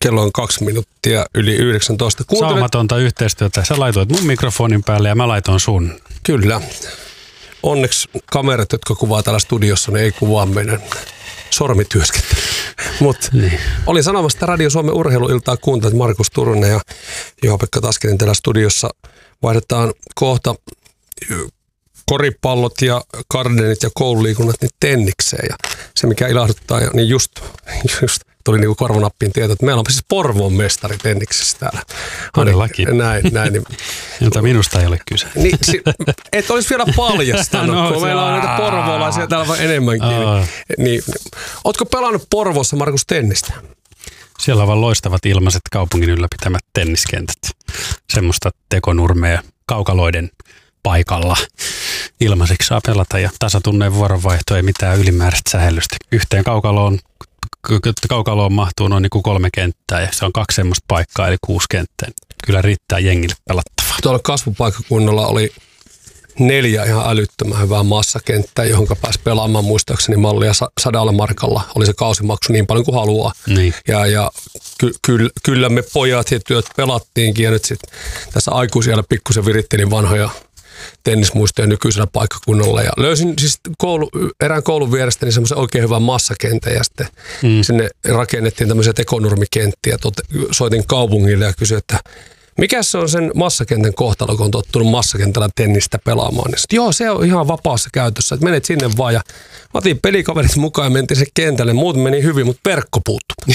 kello on 2 minuuttia yli 19. Saumatonta yhteistyötä. Sä laitoit mun mikrofonin päälle ja mä laitoin sun. Kyllä. Onneksi kamerat, jotka kuvaa täällä studiossa, ne ei kuvaa meidän sormityöskentelyä. Mutta olin sanomassa, että Radio Suomen urheiluiltaa kuuntelet Markus Turunen ja Juha-Pekka Taskinen täällä studiossa. Vaihdetaan kohta koripallot ja gardenit ja koululiikunnat niin tennikseen. Ja se, mikä ilahduttaa, niin just tuli niinku korvanappiin tieto, että meillä on siis Porvoon mestari tenniksessä täällä. Todellakin. Näin. Niin, jota minusta ei ole kyse. Niin, et olisi vielä paljastanut, kun meillä on näitä porvoolaisia täällä enemmänkin. Niin, ootko pelannut Porvoossa, Markus, tennistä? Siellä on vaan loistavat ilmaiset kaupungin ylläpitämät tenniskentät. Semmoista tekonurmea kaukaloiden paikalla ilmaiseksi saa pelata ja tasatunneen vuoronvaihto, ei mitään ylimääräistä sähellystä. Yhteen kaukaloon mahtuu noin niin kuin 3 kenttää ja se on 2 semmoista paikkaa eli 6 kenttää. Kyllä riittää jengille pelattavaa. Tuolla kasvupaikkakunnalla oli 4 ihan älyttömän hyvää massakenttää, johon pääsi pelaamaan muistaakseni mallia 100 markalla. Oli se kausimaksu niin paljon kuin haluaa. Niin. Ja kyllä me pojat ja työt pelattiinkin ja nyt sitten tässä aikuisiellä pikkusen virittelin vanhoja tennismuistoja nykyisellä paikkakunnalla. Ja löysin siis erään koulun vierestä niin semmoisen oikein hyvän massakentän ja sitten sinne rakennettiin tämmöisiä tekonurmikenttiä. Soitin kaupungille ja kysyin, että mikä se on sen massakentän kohtalo, kun on tottunut massakentällä tennistä pelaamaan. Niin sit, joo, se on ihan vapaassa käytössä, että menet sinne vaan. Ja mä otin pelikaverit mukaan ja mentiin se kentälle. Muuten meni hyvin, mutta verkko puuttui.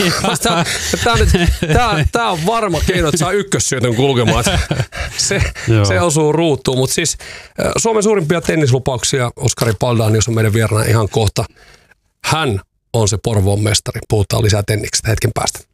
Tämä on varma keino, että saa ykkössyötön kulkemaan. Se osuu ruutuun. Mutta siis Suomen suurimpia tennislupauksia Oskari Paldanius on meidän vieraana ihan kohta. Hän on se Porvoon mestari. Puhutaan lisää tenniksestä hetken päästä.